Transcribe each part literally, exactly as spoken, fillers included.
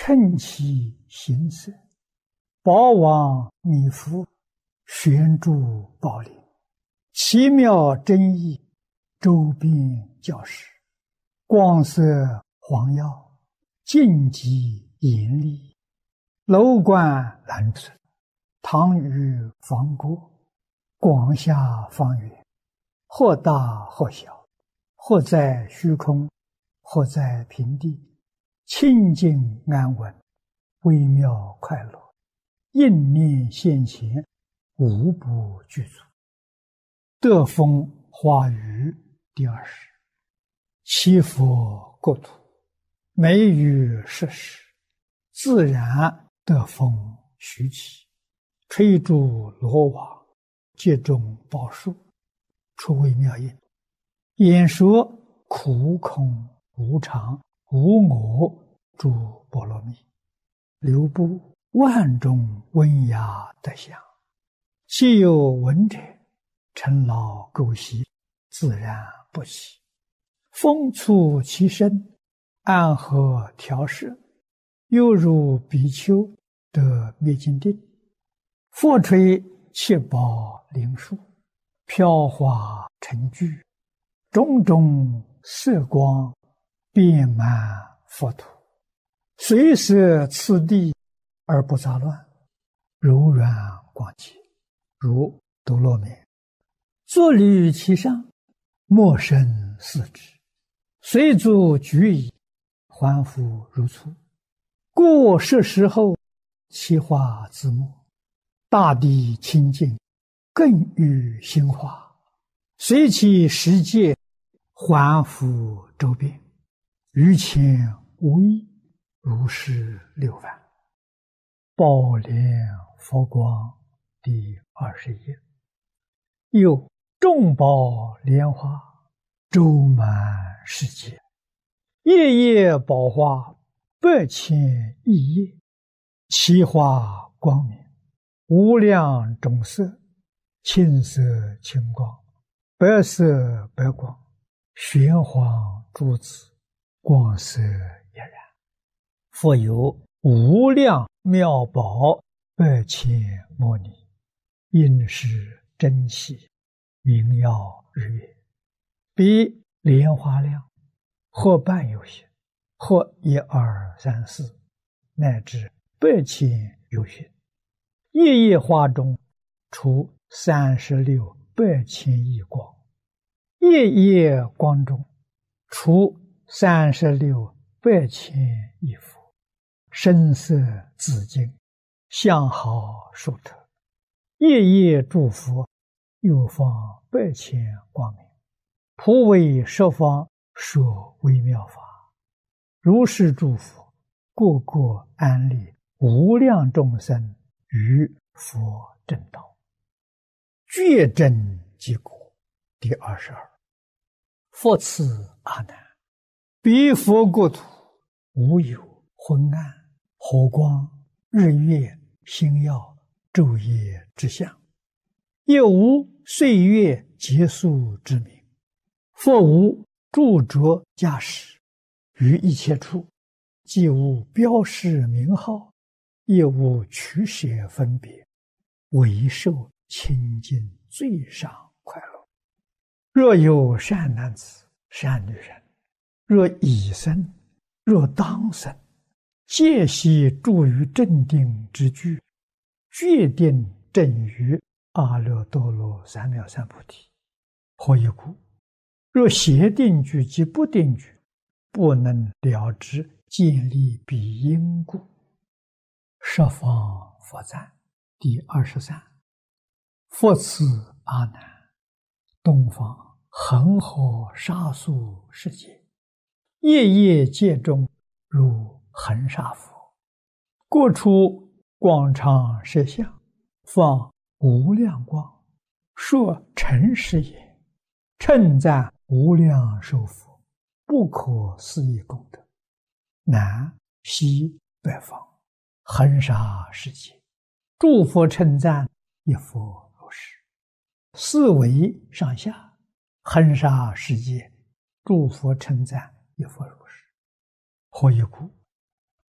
称其形色，宝王弥覆，悬诸宝林，奇妙真意，周遍教室，光色黄耀，净极严厉，楼观兰村，堂宇方郭，广厦方圆，或大或小，或在虚空，或在平地，清净安稳，微妙快乐，应念现前，无不具足。德风化语第二十。七佛国土，美语设施，自然德风徐起，吹竹罗网，接种宝树，出微妙音，演说苦空无常无我诸波罗蜜，流布万种温雅德相，既有闻者，尘劳垢习，自然不起。风促其身，安和调摄，犹如比丘得灭尽定。佛吹七宝灵树，飘华成聚，种种色光遍满佛土，随摄次第而不杂乱，柔软广洁，如多罗面。坐立其上，莫生四肢，随足举矣，还复如初。过设时后，其化自没，大地清净，更与心化，随其时界，还复周遍，于前无异，如是六万。宝莲佛光第二十页。又众宝莲花，周满世界，夜夜宝花，百千亿叶，其花光明，无量种色，青色青光，白色白光，玄黄珠子，光色俨然。复有无量妙宝，百千摩尼，应是珍奇，明耀日月，比莲花量，或半有限，或一二三四，乃至百千有限。夜夜花中，出三十六百千亿光；夜夜光中，出三十六百千亿佛。声色紫金，相好殊特。夜夜诸佛，又放百千光明，普为十方说微妙法。如是诸佛，个个安立无量众生于佛正道，觉真即果。第二十二。复次阿难，彼佛国土，无有昏暗、火光、日月、星耀、昼夜之相，也无岁月结束之名。复无著着驾驶，于一切处，既无标示名号，也无取舍分别，唯受清净最上快乐。若有善男子、善女人，若已生，若当生，皆悉住于正定之具，决定正于阿耨多罗三藐三菩提。何以故？若邪定具及不定具，不能了知建立彼因故。十方佛赞第二十三。复次阿难，东方恒河沙数世界，夜夜界中如恒沙佛，过出广长舌相，放无量光，说诚实也，称赞无量寿佛，不可思议功德，南西北方恒沙世界，诸佛称赞一佛如是。四维上下恒沙世界，诸佛称赞一佛如是。何以故？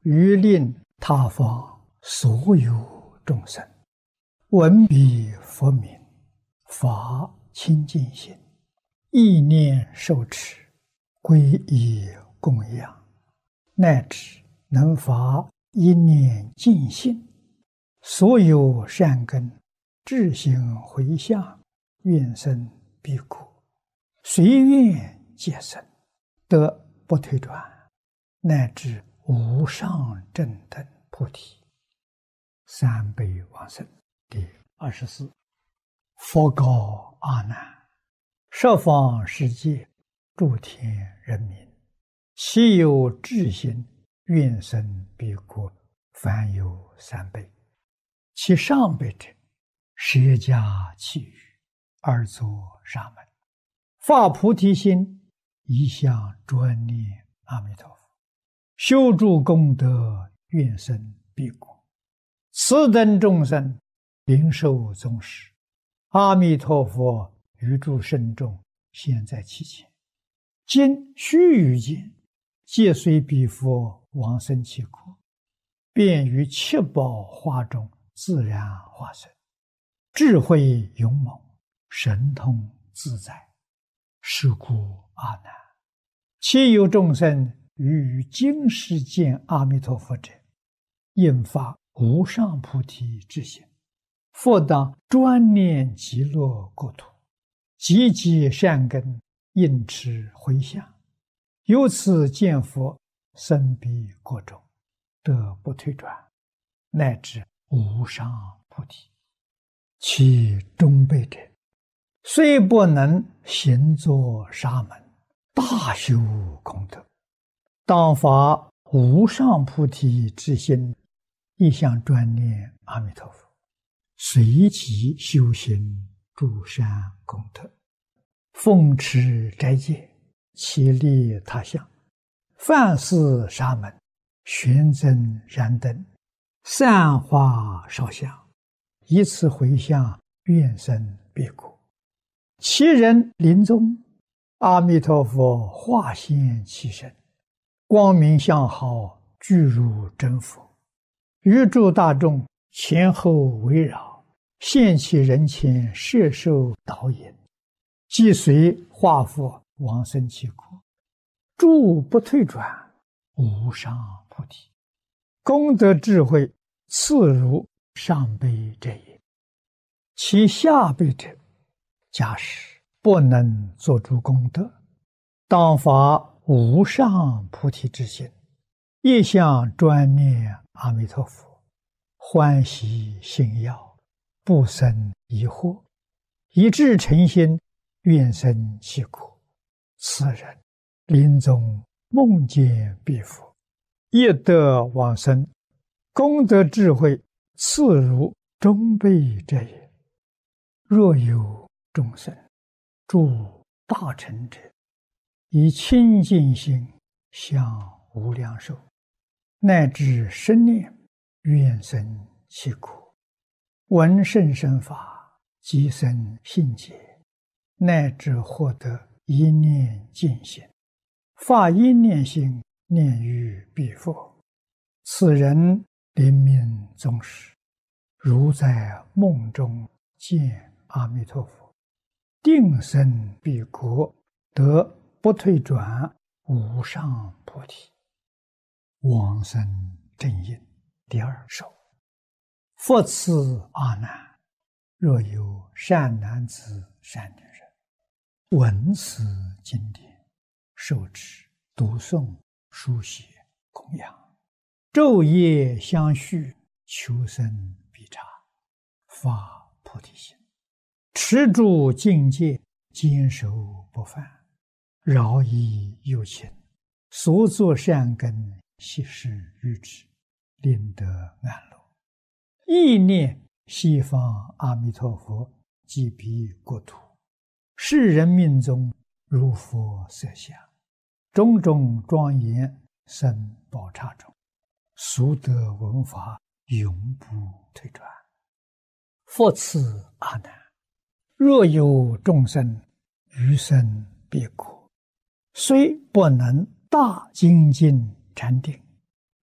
欲令他方所有众生闻彼佛名，发清净心，意念受持，皈依供养，乃至能发一念净心，所有善根自行回向，愿生彼国，随愿皆生，得不退转，乃至无上正等菩提。三辈往生。第二十四，佛告阿难：十方世界诸天人民，其有智心愿生彼国，凡有三辈。其上辈者，舍家弃语，而作沙门，发菩提心，一向专念阿弥陀佛，修诸功德，愿生彼国。此等众生灵受宗师，阿弥陀佛于诸圣众现在其前，今须臾间，皆随彼佛往生其国，便于七宝花中自然化身，智慧勇猛，神通自在。是故阿难，其有众生于于今世见阿弥陀佛者，应发无上菩提之心，复当专念极乐国土，积极善根，应持回向，由此见佛，生彼国中，得不退转，乃至无上菩提。其中辈者，虽不能行作沙门，大修功德，当发无上菩提之心，一向专念阿弥陀佛，随即修行诸善功德，奉持斋戒，其利他乡，饭似沙门，玄真燃灯，散花烧香，以此回向，愿生彼国。其人临终，阿弥陀佛化现其身，光明相好，具如真佛，于诸大众前后围绕，现其人前，摄受导引，即随化佛往生其国，诸不退转，无上菩提。功德智慧次如上辈者也。其下辈者，假使不能做诸功德，当发无上菩提之心，一向专念阿弥陀佛，欢喜信要，不生疑惑，以至诚心，愿生其国。此人临终梦见彼佛，亦得往生，功德智慧次如中辈者也。若有众生诸大成者，以清净心向无量寿，乃至生念，愿生其国，闻甚深法，即生信解，乃至获得一念净心，发一念心，念于彼佛。此人临命终时，如在梦中见阿弥陀佛，定生彼国，得不退转，无上菩提。往生正因第二首。复次阿难，若有善男子善女人，闻此经典，受持读诵书写供养，昼夜相续，求生必察，发菩提心，持住境界，坚守不犯，饶益有情，所作善根，悉施于之，令得安乐。意念西方阿弥陀佛即彼国土，世人命中如佛色相，种种庄严生宝刹中，俗得闻法，永不退转。复次阿难，若有众生于生彼国，虽不能大精进禅定，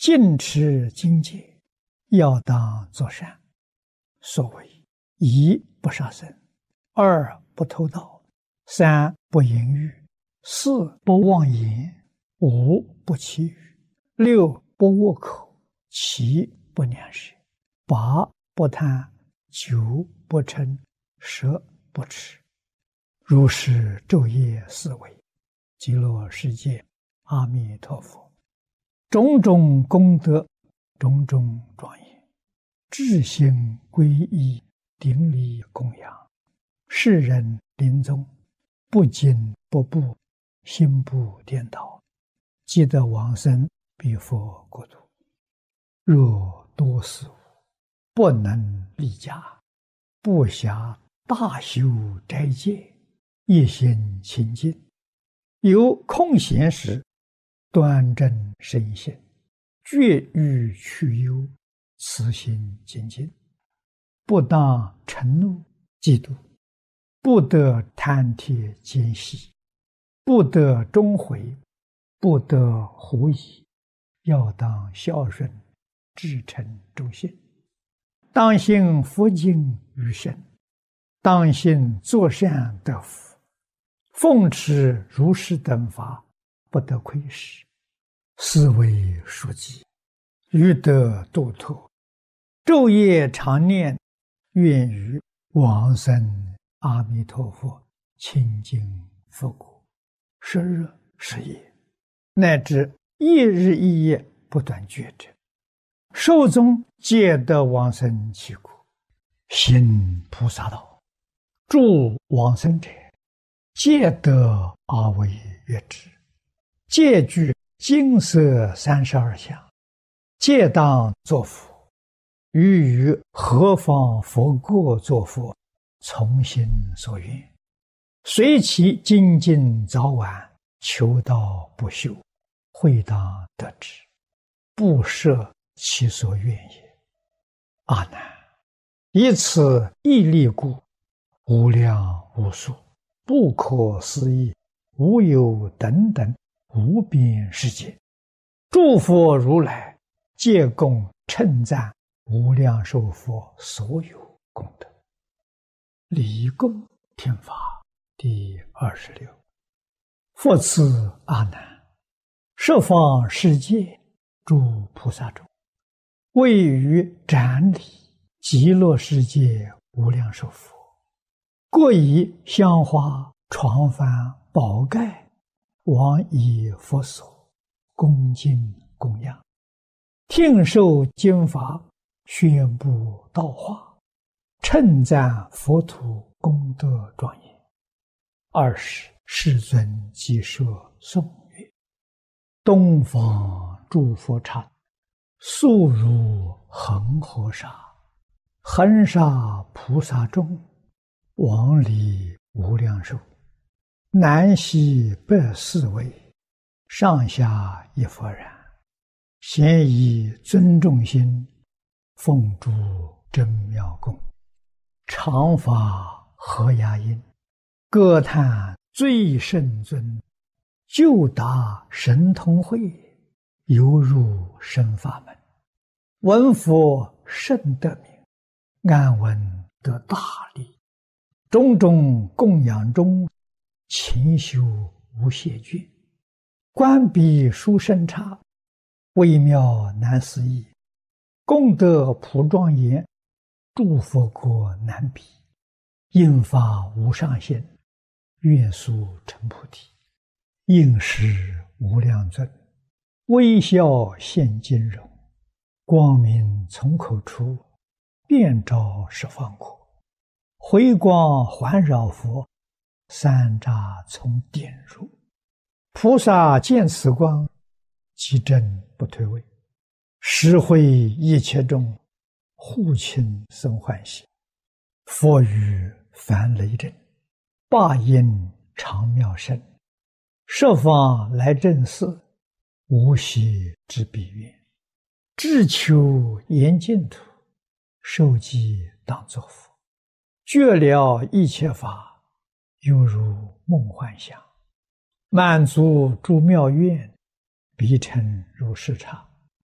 尽持精戒，要当作善。所谓一不杀生，二不偷盗，三不淫欲，四不妄言，五不绮语，六不恶口，七不两舌，八不贪，九不嗔，十不痴。如是昼夜思维，极乐世界阿弥陀佛，种种功德，种种庄严，至心皈依，顶礼供养，世人临终不惊不怖，心不颠倒，即得往生彼佛国土。若多事无，不能立家，不暇大修斋戒，一心清净，有空闲时，端正身心，绝欲去忧，慈心精进，不当嗔怒嫉妒，不得贪帖奸细，不得终悔，不得狐疑，要当孝顺，至诚忠信，当信佛经于身，当信作善得福，奉持如是等法，不得亏失，是为书记，欲得度脱，昼夜常念，愿于往生阿弥陀佛清净佛国，十日十夜，乃至一日一夜不断觉者，寿终皆得往生其国，行菩萨道，助往生者，皆得阿惟越致，皆具金色三十二相，皆当作佛，于于何方佛国作佛，从心所愿，随其精进早晚，求道不休，会当得之，不设其所愿也。阿难，以此一力故，无量无数不可思议无有等等无边世界，诸佛如来皆共称赞无量寿佛所有功德。礼供听法第二十六。复次阿难，十方世界诸菩萨中，位于展礼极乐世界无量寿佛，各以香花床幡宝盖往以佛所，恭敬供养，听受经法，宣布道化，称赞佛土功德庄严。二是世尊即说颂曰：东方诸佛刹，速如恒河沙，恒沙菩萨众，往礼无量寿，南西北四围，上下一佛然，咸以尊重心，奉诸真妙供，常法和雅音，歌叹最圣尊，就达神通会，犹入生法门，闻佛甚得名，安闻得大利，种种供养中，勤修无懈倦，观彼殊胜刹，微妙难思议，功德普庄严，诸佛国难比，应发无上限，愿速成菩提，应时无量尊，微笑现金容，光明从口出，遍照十方国，回光环绕佛，三匝从点入，菩萨见此光，即正不退位，实会一切众，护亲生欢喜，佛语凡雷震，霸音长妙声，设方来正寺，无息之彼愿，志求严净土，受记当作佛，觉了一切法，犹如梦幻想，满足诸妙愿，必成如是刹，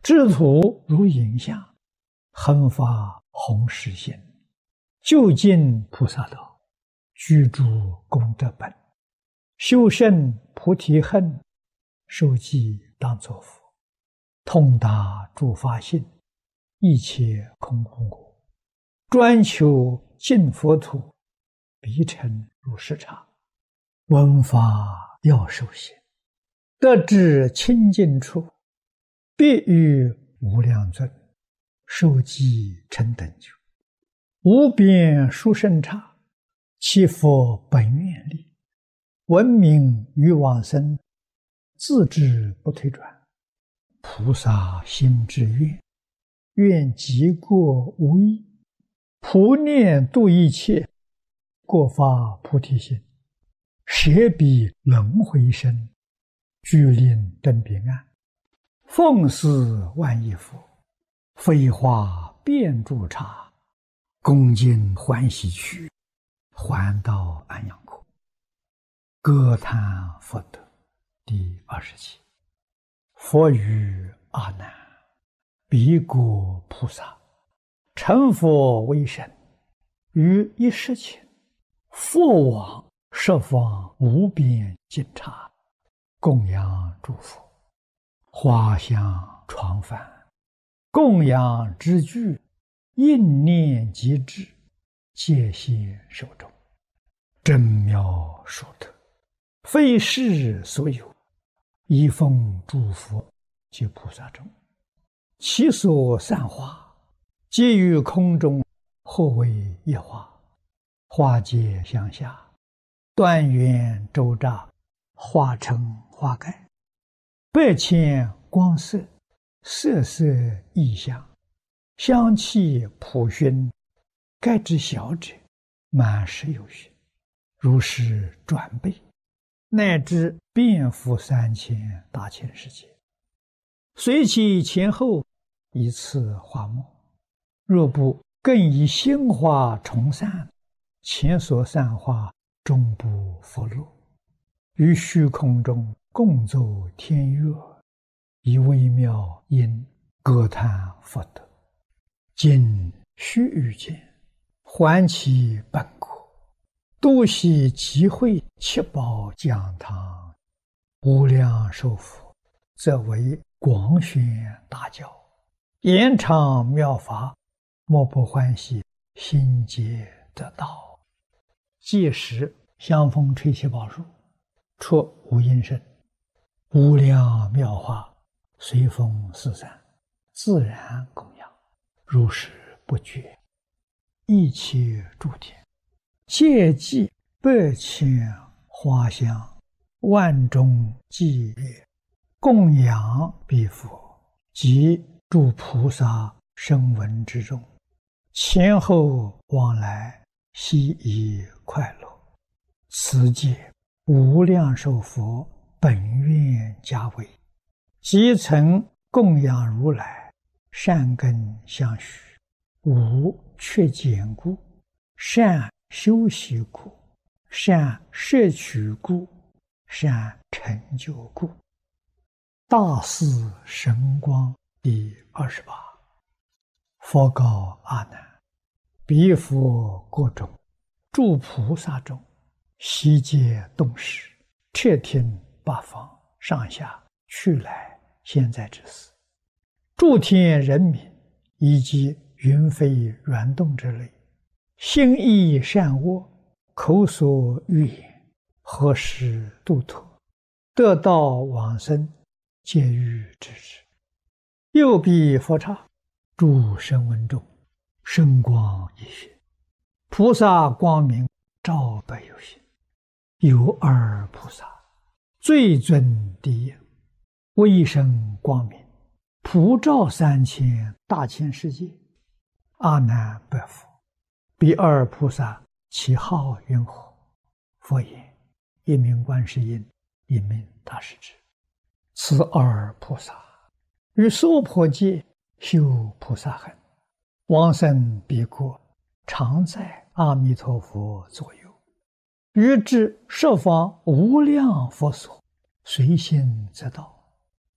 制图如影像，恒发弘誓心，究竟菩萨道，居住功德本，修胜菩提恨，受记当作佛，通达诸法性，一切空无我，专求净佛土，必成如是刹。闻法要受行，得至清净处，必遇无量尊，受记成等觉，无边殊胜刹，其佛本愿力，闻名于往生，自知不退转。菩萨心之愿，愿极过无异，普念度一切，过发菩提心，舍彼轮回身，具令登彼岸，奉事万亿佛，飞花遍诸刹，恭敬欢喜去，还到安阳国。歌叹佛德第二十七。佛语阿难：彼国菩萨成佛为身，于一时前，复往十方无边尽刹，供养诸佛，花香床幡，供养之具，应念即至，戒现手中，真妙殊特，非世所有，以奉诸佛及菩萨中，其所散花，皆于空中，或为一花，花皆向下，断缘周匝，化成花盖，百千光色，色色异香，香气普熏，盖之小者，满室有余，如是转倍，乃至遍覆三千大千世界，随其前后，以次花末。若不更以鲜花重散，前所散花终不复落，于虚空中共奏天乐，以微妙音歌叹佛德。今须臾间，还其本国，度悉集会七宝讲堂，无量寿佛，则为广宣大教，延长妙法，莫不欢喜，心皆得道。届时香风吹七宝树，出无音声，无量妙法随风四散，自然供养，如是不绝。一切诸天皆记百千花香，万众伎乐，供养彼佛及诸菩萨声闻之中，前后往来，悉以快乐。此界无量寿佛本愿家为，即曾供养如来，善根相续，无缺减故，善修习故，善摄取故，善成就故。大士神光第二十八。佛告阿难：彼佛国中，诸菩萨中，悉皆动识，彻听八方上下去来现在之事，诸天人民以及云飞软动之类，心意善恶，口所欲言，何时度脱，得道往生，皆欲知之。又彼佛刹，诸声闻中，声光一现，菩萨光明照百有心。有二菩萨，最尊第一，威声光明，普照三千大千世界。阿难白佛：彼二菩萨其号云何？佛言：一名观世音，一名大势至。此二菩萨于娑婆界修菩萨行，往生彼国，常在阿弥陀佛左右，于至十方无量佛所，随心则到，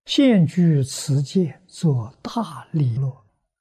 现居此界，作大利乐。